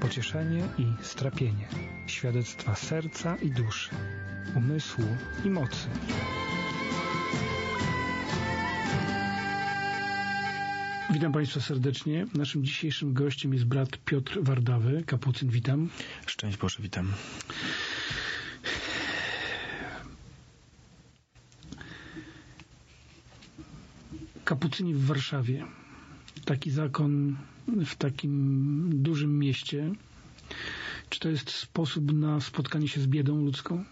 pocieszenie i strapienie, świadectwa serca i duszy, umysłu i mocy. Witam Państwa serdecznie. Naszym dzisiejszym gościem jest brat Piotr Wardawy, kapucyn. Witam. Szczęść Boże, witam. Kapucyni w Warszawie. Taki zakon w takim dużym mieście. Czy to jest sposób na spotkanie się z biedą ludzką?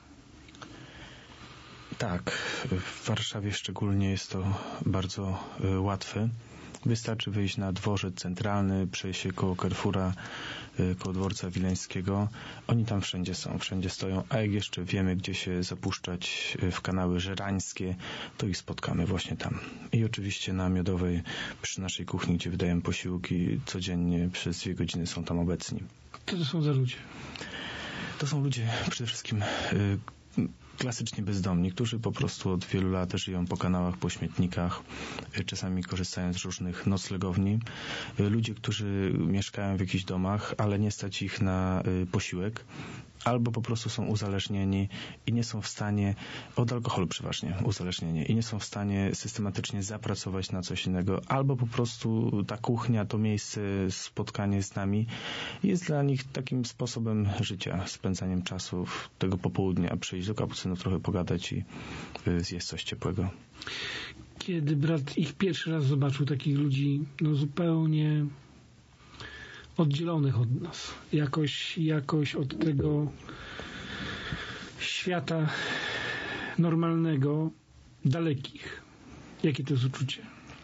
Tak, w Warszawie szczególnie jest to bardzo łatwe. Wystarczy wyjść na dworzec centralny, przejść się koło Carrefoura, koło dworca wileńskiego. Oni tam wszędzie są, wszędzie stoją, a jak jeszcze wiemy, gdzie się zapuszczać w kanały żerańskie, to ich spotkamy właśnie tam. I oczywiście na Miodowej, przy naszej kuchni, gdzie wydajemy posiłki, codziennie przez 2 godziny są tam obecni. Co to są za ludzie? To są ludzie przede wszystkim klasycznie bezdomni, którzy po prostu od wielu lat żyją po kanałach, po śmietnikach, czasami korzystają z różnych noclegowni. Ludzie, którzy mieszkają w jakichś domach, ale nie stać ich na posiłek, albo po prostu są uzależnieni i nie są w stanie, od alkoholu przeważnie uzależnieni, i nie są w stanie systematycznie zapracować na coś innego, albo po prostu ta kuchnia, to miejsce, spotkanie z nami jest dla nich takim sposobem życia, spędzaniem czasu tego popołudnia, przyjść do kapucynów, trochę pogadać i zjeść coś ciepłego. Kiedy brat ich pierwszy raz zobaczył, takich ludzi zupełnie oddzielonych od nas, jakoś od tego świata normalnego, dalekich. Jakie to jest uczucie?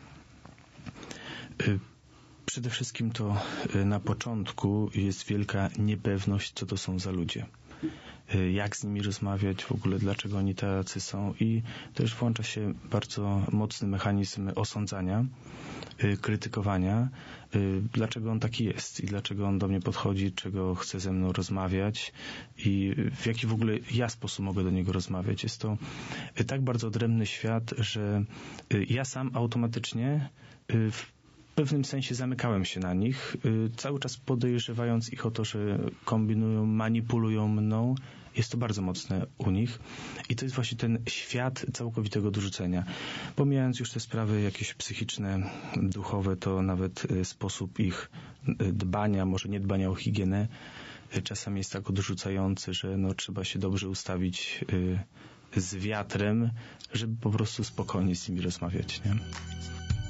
Przede wszystkim to na początku jest wielka niepewność, co to są za ludzie. Jak z nimi rozmawiać, w ogóle dlaczego oni tacy są, i też włącza się bardzo mocny mechanizm osądzania, krytykowania, dlaczego on taki jest i dlaczego on do mnie podchodzi, czego chce ze mną rozmawiać i w jaki w ogóle ja sposób mogę do niego rozmawiać. Jest to tak bardzo odrębny świat, że ja sam automatycznie w pewnym sensie zamykałem się na nich, cały czas podejrzewając ich o to, że kombinują, manipulują mną. Jest to bardzo mocne u nich i to jest właśnie ten świat całkowitego odrzucenia. Pomijając już te sprawy jakieś psychiczne, duchowe, to nawet sposób ich dbania, może nie dbania o higienę, czasami jest tak odrzucający, że trzeba się dobrze ustawić z wiatrem, żeby po prostu spokojnie z nimi rozmawiać, nie?